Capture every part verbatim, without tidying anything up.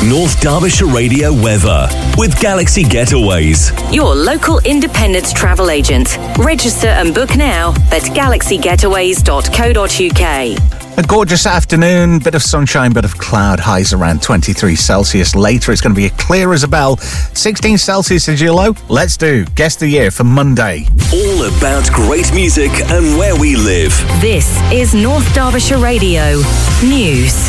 North Derbyshire Radio weather with Galaxy Getaways. Your local independent travel agent. Register and book now at galaxy getaways dot co dot uk. A gorgeous afternoon, bit of sunshine, bit of cloud, highs around twenty-three Celsius. Later it's going to be clear as a bell. sixteen Celsius is your low. Let's do Guess the Year for Monday. All about great music and where we live. This is North Derbyshire Radio News.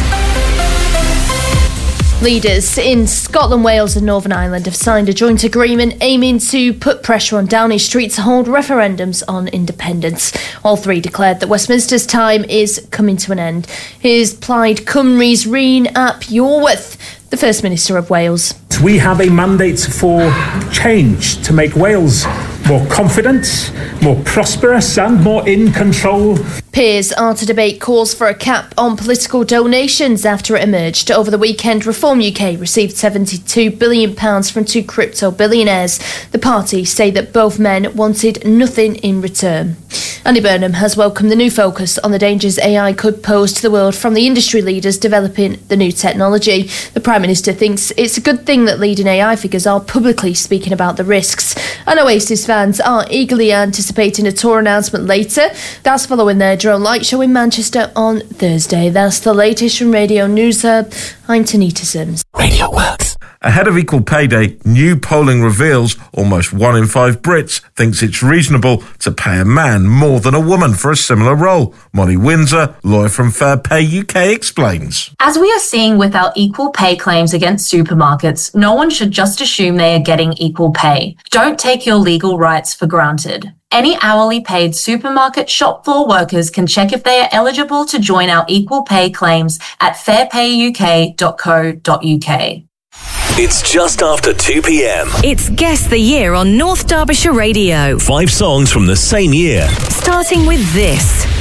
Leaders in Scotland, Wales and Northern Ireland have signed a joint agreement aiming to put pressure on Downing Street to hold referendums on independence. All three declared that Westminster's time is coming to an end. Here's Plaid Cymru's Reen ap Iorwerth, the First Minister of Wales. We have a mandate for change to make Wales more confident, more prosperous and more in control. Peers are to debate calls for a cap on political donations after it emerged. Over the weekend, Reform U K received seventy-two billion pounds from two crypto billionaires. The party say that both men wanted nothing in return. Andy Burnham has welcomed the new focus on the dangers A I could pose to the world from the industry leaders developing the new technology. The Prime Minister thinks it's a good thing that leading A I figures are publicly speaking about the risks. And Oasis fans are eagerly anticipating a tour announcement later. That's following their drone light show in Manchester on Thursday. That's the latest from Radio News Hub. I'm Tanita Sims. Radio Works. Ahead of Equal Pay Day, new polling reveals almost one in five Brits thinks it's reasonable to pay a man more than a woman for a similar role. Molly Windsor, lawyer from Fair Pay U K, explains. As we are seeing with our equal pay claims against supermarkets, no one should just assume they are getting equal pay. Don't take your legal rights for granted. Any hourly paid supermarket shop floor workers can check if they are eligible to join our equal pay claims at fair pay u k dot co dot u k. It's just after two p.m. It's Guess the Year on North Derbyshire Radio. Five songs from the same year. Starting with this.